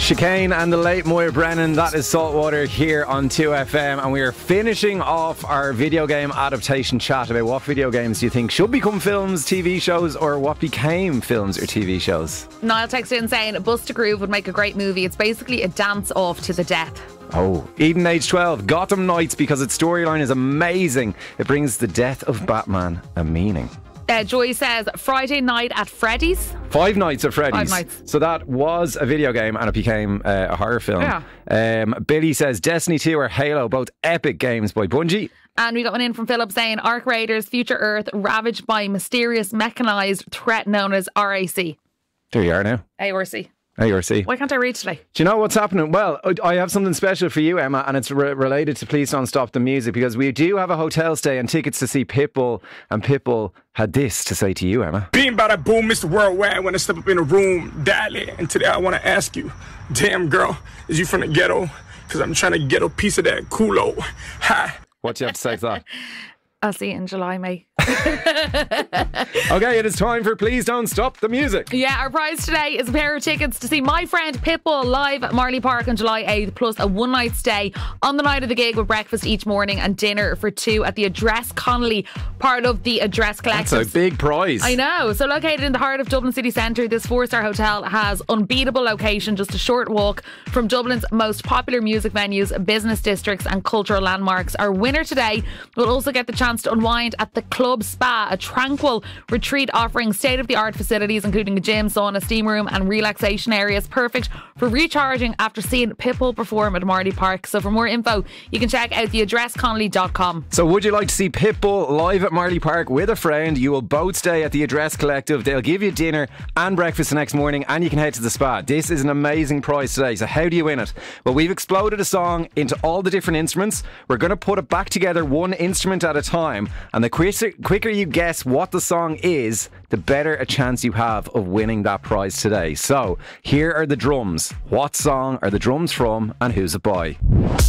Chicane and the late Moira Brennan, that is Saltwater here on 2FM, and we are finishing off our video game adaptation chat about what video games do you think should become films, TV shows, or what became films or TV shows. Niall texted in saying Bust a Groove would make a great movie. It's basically a dance off to the death. Oh, Eden Age 12, Gotham Knights, because its storyline is amazing. It brings the death of Batman a meaning. Joy says Friday Night at Freddy's. Five Nights at Freddy's. 5 Nights. So that was a video game and it became a horror film. Yeah. Billy says Destiny 2 or Halo, both epic games by Bungie. And we got one in from Philip saying Ark Raiders, Future Earth, ravaged by mysterious mechanised threat known as RAC. There you are now. ARC. ARC. Why can't I read today? Do you know what's happening? Well, I have something special for you, Emma, and it's related to Please Don't Stop the Music, because we do have a hotel stay and tickets to see Pitbull, and Pitbull had this to say to you, Emma. Being bada boom, Mr. Worldwide, when I step up in a room, daily, and today I want to ask you, damn girl, is you from the ghetto? Because I'm trying to get a piece of that culo. Ha! What do you have to say to that? I'll see you in July, mate. Okay, it is time for Please Don't Stop the Music. Yeah, our prize today is a pair of tickets to see my friend Pitbull live at Marley Park on July 8th, plus a one-night stay on the night of the gig with breakfast each morning and dinner for two at the Address Connolly, part of the Address Collective. That's a big prize. I know. So located in the heart of Dublin city centre, this 4-star hotel has unbeatable location, just a short walk from Dublin's most popular music venues, business districts and cultural landmarks. Our winner today will also get the chance to unwind at the Club Spa, a tranquil retreat offering state-of-the-art facilities including a gym, sauna, steam room and relaxation areas, perfect for recharging after seeing Pitbull perform at Marley Park. So for more info you can check out theaddressconnolly.com. So would you like to see Pitbull live at Marley Park with a friend? You will both stay at the Address Collective. They'll give you dinner and breakfast the next morning, and you can head to the spa. This is an amazing prize today. So how do you win it? Well, we've exploded a song into all the different instruments. We're going to put it back together one instrument at a time, and the quicker you guess what the song is, the better a chance you have of winning that prize today. So here are the drums. What song are the drums from and who's it by?